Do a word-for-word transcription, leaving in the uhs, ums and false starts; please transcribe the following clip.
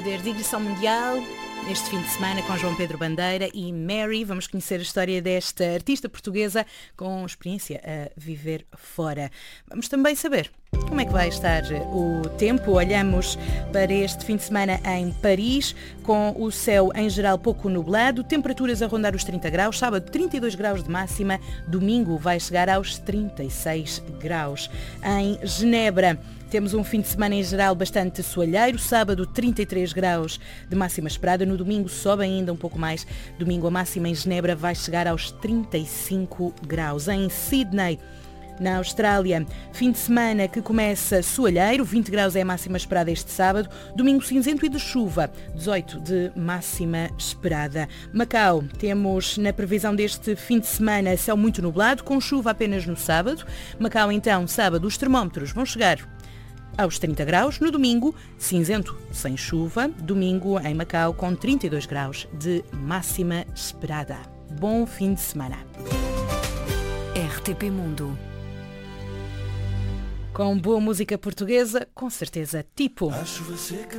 De digressão mundial, este fim de semana com João Pedro Bandeira e Mary, vamos conhecer a história desta artista portuguesa com experiência a viver fora. Vamos também saber como é que vai estar o tempo. Olhamos para este fim de semana em Paris, com o céu em geral pouco nublado, temperaturas a rondar os trinta graus, sábado trinta e dois graus de máxima, domingo vai chegar aos trinta e seis graus. Em Genebra, temos um fim de semana em geral bastante soalheiro, sábado trinta e três graus de máxima esperada, no domingo sobe ainda um pouco mais, domingo a máxima em Genebra vai chegar aos trinta e cinco graus. Em Sydney, na Austrália, fim de semana que começa soalheiro, vinte graus é a máxima esperada este sábado, domingo cinzento e de chuva, dezoito de máxima esperada. Macau, temos na previsão deste fim de semana céu muito nublado, com chuva apenas no sábado. Macau então, sábado, os termómetros vão chegar aos trinta graus, no domingo, cinzento sem chuva, domingo em Macau com trinta e dois graus de máxima esperada. Bom fim de semana. R T P Mundo. Com boa música portuguesa, com certeza, tipo. Acho você